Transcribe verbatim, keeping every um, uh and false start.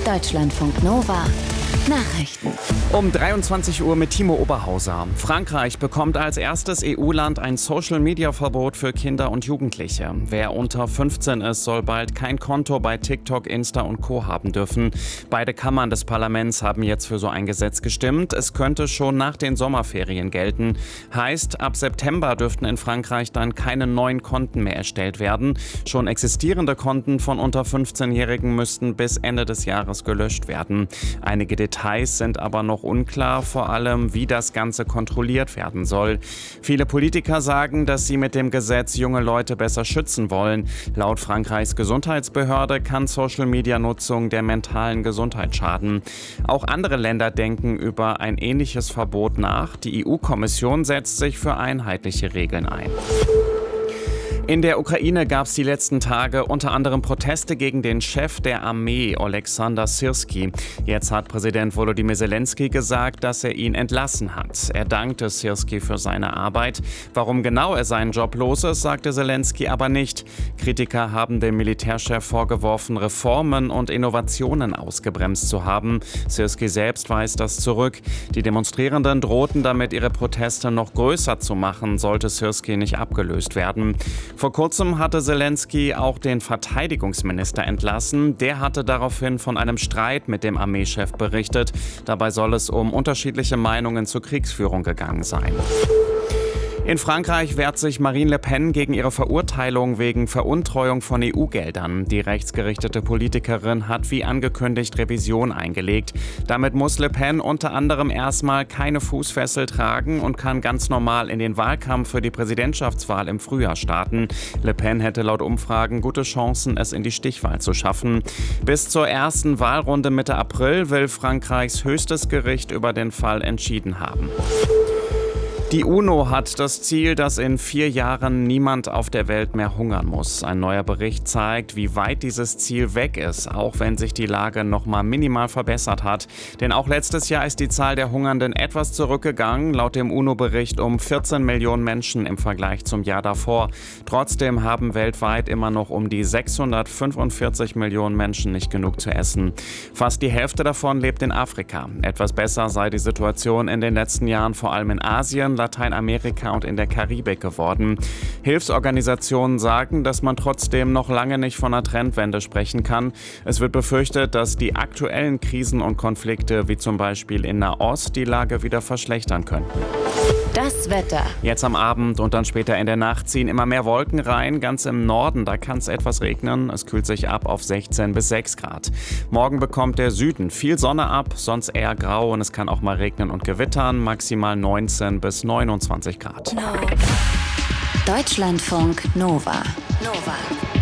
Deutschlandfunk Nova Nachrichten. Um dreiundzwanzig Uhr mit Timo Oberhauser. Frankreich bekommt als erstes E U-Land ein Social-Media-Verbot für Kinder und Jugendliche. Wer unter fünfzehn ist, soll bald kein Konto bei TikTok, Insta und Co. haben dürfen. Beide Kammern des Parlaments haben jetzt für so ein Gesetz gestimmt. Es könnte schon nach den Sommerferien gelten. Heißt, ab September dürften in Frankreich dann keine neuen Konten mehr erstellt werden. Schon existierende Konten von unter fünfzehnjährigen müssten bis Ende des Jahres gelöscht werden. Einige Details sind aber noch unklar, vor allem wie das Ganze kontrolliert werden soll. Viele Politiker sagen, dass sie mit dem Gesetz junge Leute besser schützen wollen. Laut Frankreichs Gesundheitsbehörde kann Social-Media-Nutzung der mentalen Gesundheit schaden. Auch andere Länder denken über ein ähnliches Verbot nach. Die E U-Kommission setzt sich für einheitliche Regeln ein. In der Ukraine gab es die letzten Tage unter anderem Proteste gegen den Chef der Armee, Oleksandr Syrskyi. Jetzt hat Präsident Volodymyr Zelensky gesagt, dass er ihn entlassen hat. Er dankte Syrskyi für seine Arbeit. Warum genau er seinen Job los ist, sagte Zelensky aber nicht. Kritiker haben dem Militärchef vorgeworfen, Reformen und Innovationen ausgebremst zu haben. Syrskyi selbst weist das zurück. Die Demonstrierenden drohten damit, ihre Proteste noch größer zu machen, sollte Syrskyi nicht abgelöst werden. Vor kurzem hatte Zelensky auch den Verteidigungsminister entlassen. Der hatte daraufhin von einem Streit mit dem Armeechef berichtet. Dabei soll es um unterschiedliche Meinungen zur Kriegsführung gegangen sein. In Frankreich wehrt sich Marine Le Pen gegen ihre Verurteilung wegen Veruntreuung von E U-Geldern. Die rechtsgerichtete Politikerin hat wie angekündigt Revision eingelegt. Damit muss Le Pen unter anderem erstmal keine Fußfessel tragen und kann ganz normal in den Wahlkampf für die Präsidentschaftswahl im Frühjahr starten. Le Pen hätte laut Umfragen gute Chancen, es in die Stichwahl zu schaffen. Bis zur ersten Wahlrunde Mitte April will Frankreichs höchstes Gericht über den Fall entschieden haben. Die UNO hat das Ziel, dass in vier Jahren niemand auf der Welt mehr hungern muss. Ein neuer Bericht zeigt, wie weit dieses Ziel weg ist, auch wenn sich die Lage noch mal minimal verbessert hat. Denn auch letztes Jahr ist die Zahl der Hungernden etwas zurückgegangen, laut dem UNO-Bericht um vierzehn Millionen Menschen im Vergleich zum Jahr davor. Trotzdem haben weltweit immer noch um die sechshundertfünfundvierzig Millionen Menschen nicht genug zu essen. Fast die Hälfte davon lebt in Afrika. Etwas besser sei die Situation in den letzten Jahren vor allem in Asien, Lateinamerika und in der Karibik geworden. Hilfsorganisationen sagen, dass man trotzdem noch lange nicht von einer Trendwende sprechen kann. Es wird befürchtet, dass die aktuellen Krisen und Konflikte, wie zum Beispiel in Nahost, die Lage wieder verschlechtern könnten. Das Wetter. Jetzt am Abend und dann später in der Nacht ziehen immer mehr Wolken rein. Ganz im Norden, da kann es etwas regnen. Es kühlt sich ab auf sechzehn bis sechs Grad. Morgen bekommt der Süden viel Sonne ab, sonst eher grau und es kann auch mal regnen und gewittern. Maximal neunzehn bis neunundzwanzig Grad. No. Deutschlandfunk Nova. Nova.